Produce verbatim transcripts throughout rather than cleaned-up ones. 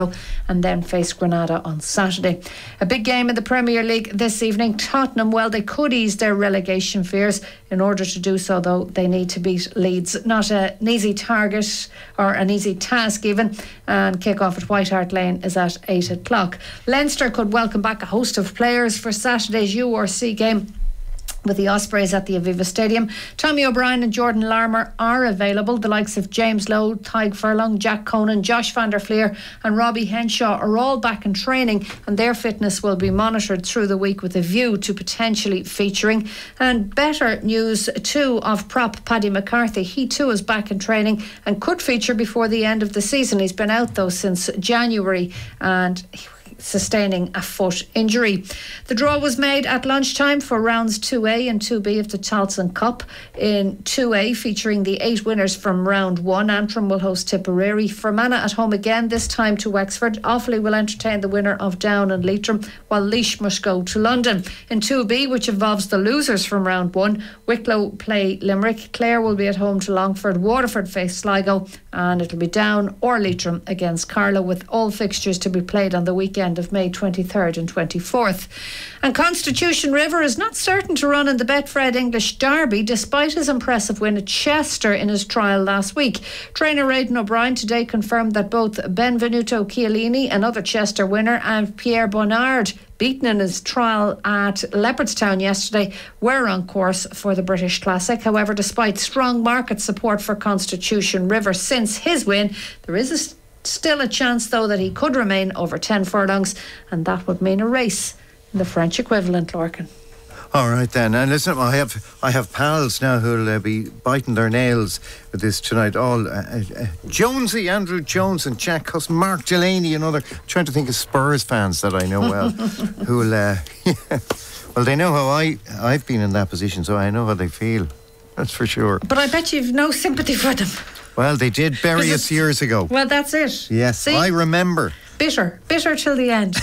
and then face Granada on Saturday. A big game in the Premier League this evening. Tottenham, well, they could ease their relegation fears. In order to do so, though, they need to beat Leeds. Not a, an easy target or an easy task even, and kick-off at White Hart Lane is at eight o'clock. Leinster could welcome back a host of players for Saturday's U R C game with the Ospreys at the Aviva Stadium. Tommy O'Brien and Jordan Larmour are available. The likes of James Lowe, Tadhg Furlong, Jack Conan, Josh van der Fleer and Robbie Henshaw are all back in training, and their fitness will be monitored through the week with a view to potentially featuring. And better news too of prop Paddy McCarthy. He too is back in training and could feature before the end of the season. He's been out though since January and he sustaining a foot injury. The draw was made at lunchtime for rounds two A and two B of the Tolson Cup. In two A, featuring the eight winners from round one, Antrim will host Tipperary. Fermanagh at home again, this time to Wexford. Offaly will entertain the winner of Down and Leitrim, while Laois must go to London. In two B, which involves the losers from round one, Wicklow play Limerick. Clare will be at home to Longford. Waterford face Sligo, and it'll be Down or Leitrim against Carlow, with all fixtures to be played on the weekend of May twenty-third and twenty-fourth. And Constitution River is not certain to run in the Betfred English Derby despite his impressive win at Chester in his trial last week. Trainer Aidan O'Brien today confirmed that both Benvenuto Chiellini, another Chester winner, and Pierre Bonnard, beaten in his trial at Leopardstown yesterday, were on course for the British Classic. However, despite strong market support for Constitution River since his win, there is a still a chance though that he could remain over ten furlongs, and that would mean a race in the French equivalent, Lorcan. All right then, and listen, I have I have pals now who'll uh, be biting their nails with this tonight. All uh, uh, Jonesy, Andrew Jones and Jack Cuss, Mark Delaney and other, trying to think of Spurs fans that I know well, who'll uh, yeah, well, they know how I I've been in that position, so I know how they feel. That's for sure. But I bet you've no sympathy for them. Well, they did bury us years ago. Well, that's it. Yes, See? I remember. Bitter, bitter till the end.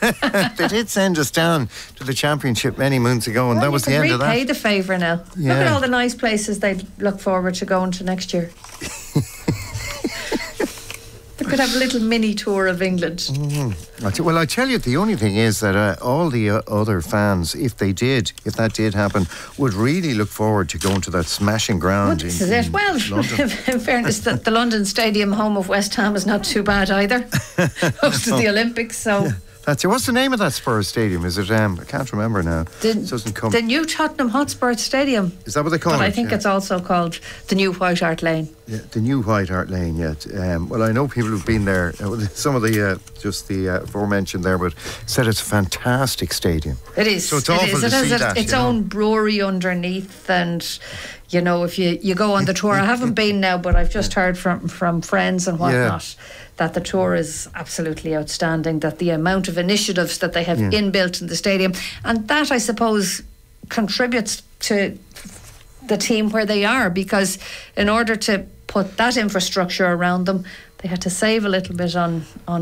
They did send us down to the championship many moons ago, and well, that was the end of that. Repay the favour now. Yeah. Look at all the nice places they look forward to going to next year. They could have a little mini tour of England. Mm. Well, I tell you, the only thing is that uh, all the uh, other fans, if they did, if that did happen, would really look forward to going to that smashing ground. Well, this in, is it. Well, in fairness, the, the London Stadium, home of West Ham, is not too bad either. Hosted the Olympics, so. Yeah. That's it. What's the name of that Spurs stadium? Is it? Um, I can't remember now. The, it doesn't come. The new Tottenham Hotspur Stadium. Is that what they call but it? I think yeah. it's also called the new White Hart Lane. Yeah, the new White Hart Lane. Yeah. Um, well, I know people who've been there. Some of the uh, just the uh, aforementioned there, but said it's a fantastic stadium. It is. So it's it awful is. to it see has that, its you know? own brewery underneath, and you know, if you, you go on the tour, I haven't been now, but I've just heard from from friends and whatnot. Yeah. That the tour is absolutely outstanding, that the amount of initiatives that they have yeah. inbuilt in the stadium, and that I suppose contributes to the team where they are, because in order to put that infrastructure around them, they had to save a little bit on, on